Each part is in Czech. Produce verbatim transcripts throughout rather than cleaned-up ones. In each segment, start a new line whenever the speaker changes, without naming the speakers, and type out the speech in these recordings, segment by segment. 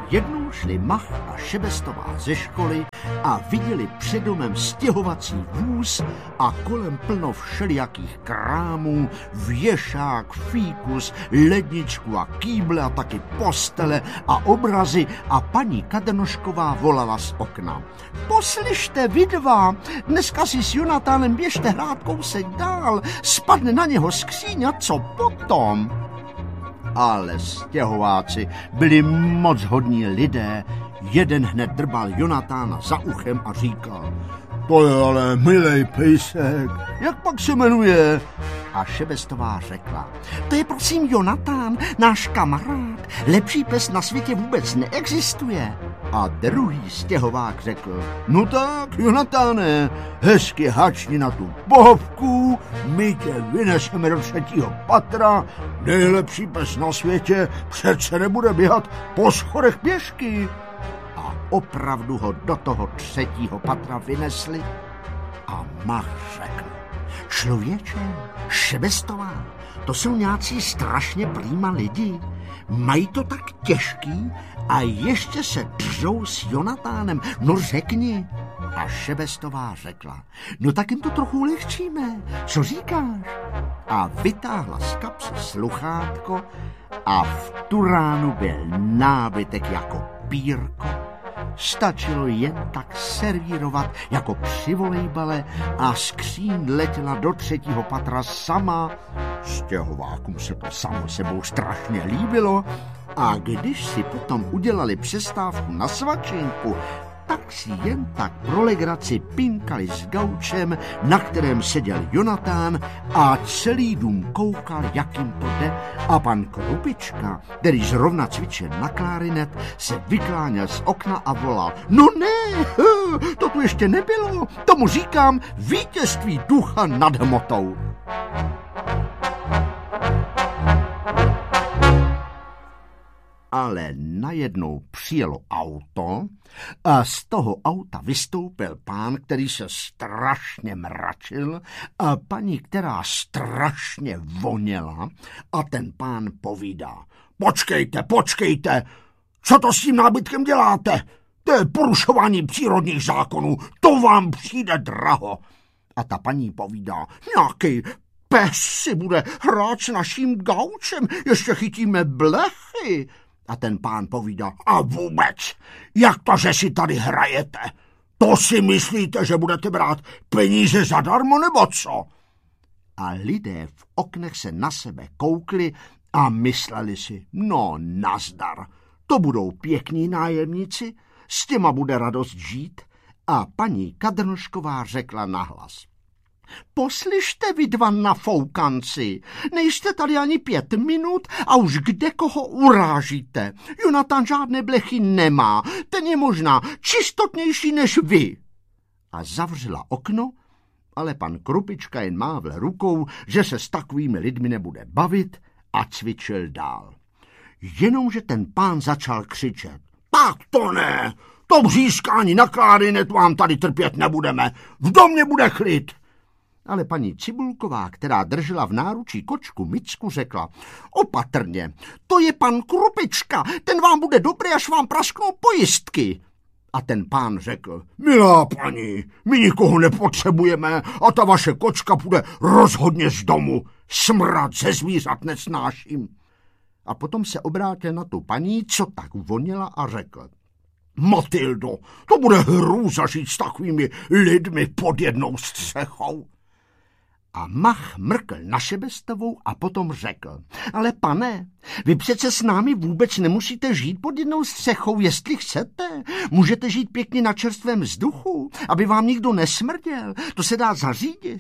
jednou šli Mach a Šebestová ze školy a viděli před domem stěhovací vůz a kolem plno všelijakých krámů, věšák, fíkus, ledničku a kýble a taky postele a obrazy a paní Kadrnošková volala z okna. Poslyšte, vy dva, dneska si s Jonatánem běžte hrát kousek dál, spadne na něho skříň a co potom? Ale stěhováci byli moc hodní lidé. Jeden hned drbal Jonatána za uchem a říkal: to je ale milej pejsek, jak pak se jmenuje? A Šebestová řekla: to je prosím Jonatán, náš kamarád, lepší pes na světě vůbec neexistuje. A druhý stěhovák řekl: no tak, Jonatáne, hezky hačni na tu pohovku, my tě vyneseme do třetího patra, nejlepší pes na světě přece nebude běhat po schodech pěšky. A opravdu ho do toho třetího patra vynesli a Mach řekl: člověče, Šebestová, to jsou nějací strašně prýma lidi, mají to tak těžký a ještě se držou s Jonatánem, no řekni. A Šebestová řekla: no tak jim to trochu ulehčíme, co říkáš? A vytáhla z kapsy sluchátko a v tu ránu byl nábytek jako pírko. Stačilo jen tak servírovat jako při volejbale a skříň letěla do třetího patra sama. Stěhovákům se to samo sebou strašně líbilo a když si potom udělali přestávku na svačinku, tak si jen tak pro legraci pinkali s gaučem, na kterém seděl Jonatán a celý dům koukal, jak jim to jde. A pan Krupička, který zrovna cvičil na klarinet, se vykláněl z okna a volal: no ne, to tu ještě nebylo, tomu říkám vítězství ducha nad hmotou. Ale najednou přijelo auto a z toho auta vystoupil pán, který se strašně mračil a paní, která strašně voněla, a ten pán povídá: počkejte, počkejte, co to s tím nábytkem děláte? To je porušování přírodních zákonů, to vám přijde draho. A ta paní povídá: nějaký pes si bude hrát s naším gaučem, ještě chytíme blechy. A ten pán povídá: a vůbec, jak to, že si tady hrajete? To si myslíte, že budete brát peníze zadarmo, nebo co? A lidé v oknech se na sebe koukli a mysleli si: no nazdar, to budou pěkní nájemníci, s těma bude radost žít. A paní Kadrnošková řekla nahlas: poslyšte vy dva nafoukanci, nejste tady ani pět minut a už kde koho urážíte. Jonatán žádné blechy nemá, ten je možná čistotnější než vy. A zavřela okno, ale pan Krupička jen mávl rukou, že se s takovými lidmi nebude bavit, a cvičil dál. Jenomže ten pán začal křičet: tak to ne, to břískání na klarinet vám tady trpět nebudeme, v domě bude klid. Ale paní Cibulková, která držela v náručí kočku Micku, řekla: opatrně, to je pan Krupička, ten vám bude dobrý, až vám prasknou pojistky. A ten pán řekl: milá paní, my nikoho nepotřebujeme a ta vaše kočka půjde rozhodně z domu, smrad ze zvířat nesnáším. A potom se obrátil na tu paní, co tak voněla, a řekl: Matildo, to bude hrůza žít s takovými lidmi pod jednou střechou. A Mach mrkl na Šebestovou a potom řekl: ale pane, vy přece s námi vůbec nemusíte žít pod jednou střechou, jestli chcete. Můžete žít pěkně na čerstvém vzduchu, aby vám nikdo nesmrděl, to se dá zařídit.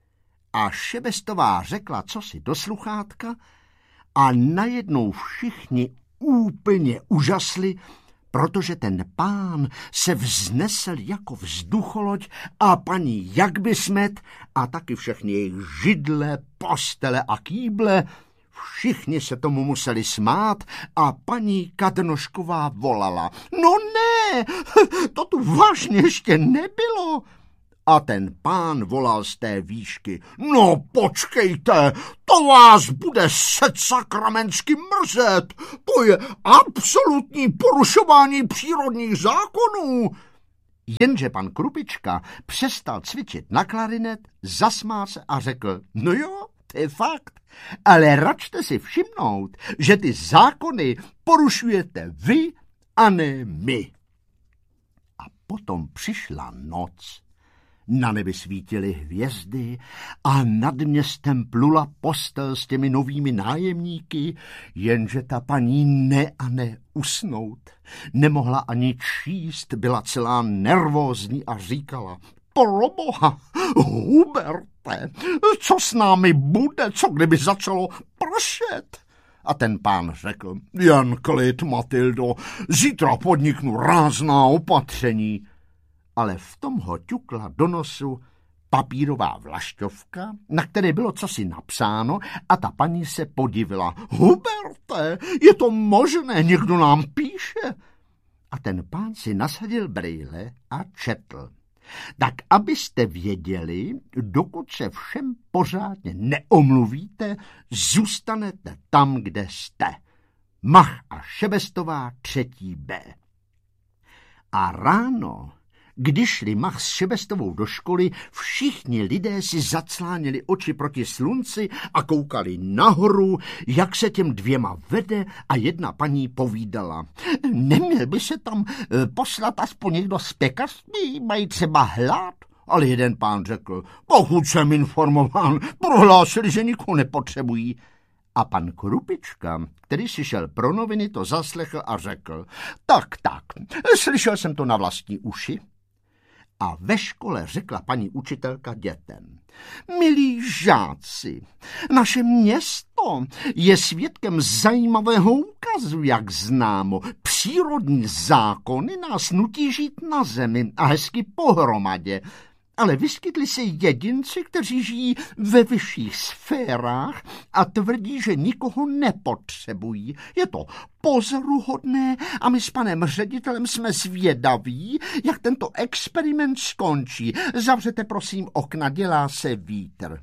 A Šebestová řekla cosi do sluchátka a najednou všichni úplně užasli, protože ten pán se vznesl jako vzducholoď a paní jak by smet a taky všechny jejich židle, postele a kýble. Všichni se tomu museli smát a paní Kadrnošková volala: no ne, to tu vážně ještě nebylo. A ten pán volal z té výšky: No počkejte, to vás bude setsakramentsky mrzet, to je absolutní porušování přírodních zákonů. Jenže pan Krupička přestal cvičit na klarinet, zasmál se a řekl: No jo, to je fakt, ale račte si všimnout, že ty zákony porušujete vy a ne my. A potom přišla noc. Na nebi svítily hvězdy a nad městem plula postel s těmi novými nájemníky, jenže ta paní ne a ne usnout. Nemohla ani číst, byla celá nervózní a říkala: Proboha, Huberte, co s námi bude, co kdyby začalo pršet? A ten pán řekl: Jen klid, Matildo, zítra podniknu rázná opatření. Ale v tom ho ťukla do nosu papírová vlašťovka, na které bylo cosi napsáno, a ta paní se podivila: Huberte, je to možné, někdo nám píše. A ten pán si nasadil brýle a četl: Tak abyste věděli, dokud se všem pořádně neomluvíte, zůstanete tam, kde jste. Mach a Šebestová, třetí B. A ráno, když šli Mach s Šebestovou do školy, všichni lidé si zaclánili oči proti slunci a koukali nahoru, jak se těm dvěma vede, a jedna paní povídala: Neměl by se tam poslat aspoň někdo z pekařství, mají třeba hlad? Ale jeden pán řekl: Pokud jsem informován, prohlásili, že nikoho nepotřebují. A pan Krupička, který si šel pro noviny, to zaslechl a řekl: Tak, tak, slyšel jsem to na vlastní uši. A ve škole řekla paní učitelka dětem: Milí žáci, naše město je svědkem zajímavého úkazu, jak známo. Přírodní zákony nás nutí žít na zemi a hezky pohromadě. Ale vyskytli se jedinci, kteří žijí ve vyšších sférách a tvrdí, že nikoho nepotřebují. Je to pozoruhodné a my s panem ředitelem jsme zvědaví, jak tento experiment skončí. Zavřete prosím okna, dělá se vítr.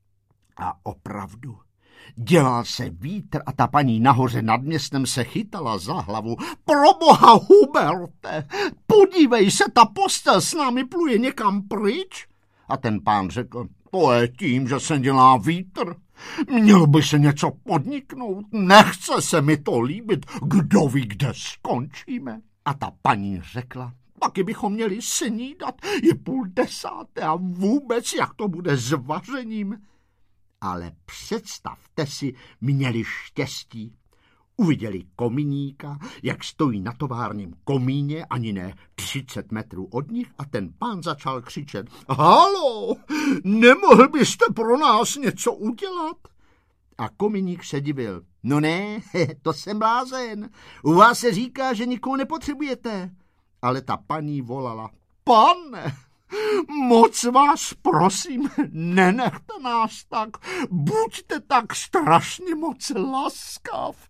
A opravdu, dělal se vítr a ta paní nahoře nad městem se chytala za hlavu. Proboha, Huberte, podívej se, ta postel s námi pluje někam pryč. A ten pán řekl: To je tím, že se dělá vítr. Mělo by se něco podniknout, nechce se mi to líbit, kdo ví, kde skončíme. A ta paní řekla: Taky bychom měli snídat, je půl desáté a vůbec jak to bude s vařením. Ale představte si, měli štěstí. Uviděli kominíka, jak stojí na továrním komíně, ani ne třicet metrů od nich, a ten pán začal křičet: Halo, nemohl byste pro nás něco udělat? A kominík se divil: No ne, to jsem blázen. U vás se říká, že nikoho nepotřebujete. Ale ta paní volala: Pane, moc vás prosím, nenechte nás tak, buďte tak strašně moc laskav.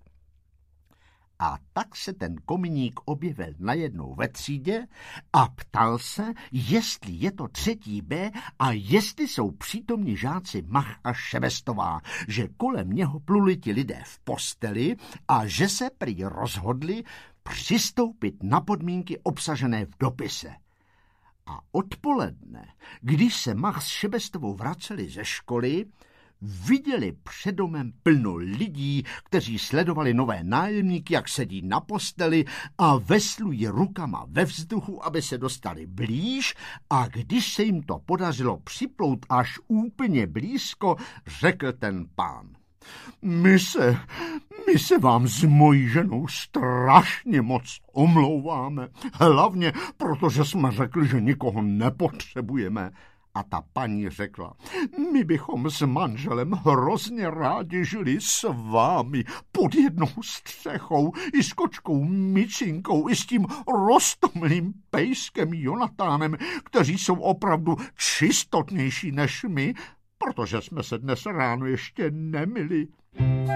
A tak se ten kominík objevil najednou ve třídě a ptal se, jestli je to třetí B a jestli jsou přítomní žáci Mach a Šebestová, že kolem něho pluli ti lidé v posteli a že se prý rozhodli přistoupit na podmínky obsažené v dopise. A odpoledne, když se Mach s Šebestovou vraceli ze školy, viděli před domem plno lidí, kteří sledovali nové nájemníky, jak sedí na posteli a veslují rukama ve vzduchu, aby se dostali blíž, a když se jim to podařilo připlout až úplně blízko, řekl ten pán: My se, my se vám s mojí ženou strašně moc omlouváme, hlavně protože jsme řekli, že nikoho nepotřebujeme. A ta paní řekla: My bychom s manželem hrozně rádi žili s vámi pod jednou střechou, i s kočkou Micinkou, i s tím roztomilým pejskem Jonatánem, kteří jsou opravdu čistotnější než my, protože jsme se dnes ráno ještě nemyli.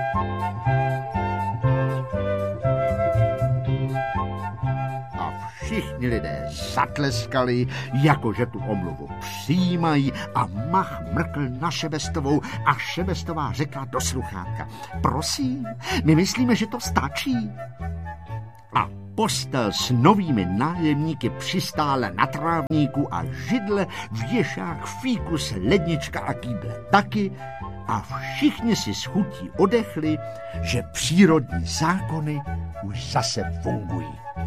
A všichni lidé zatleskali, jakože tu omluvu přijímají, a Mach mrkl na Šebestovou a Šebestová řekla do sluchátka: prosím, my myslíme, že to stačí. A postel s novými nájemníky přistála na trávníku a židle, věšák, fíkus, lednička a kýble taky, a všichni si s chutí odechli, že přírodní zákony už zase fungují.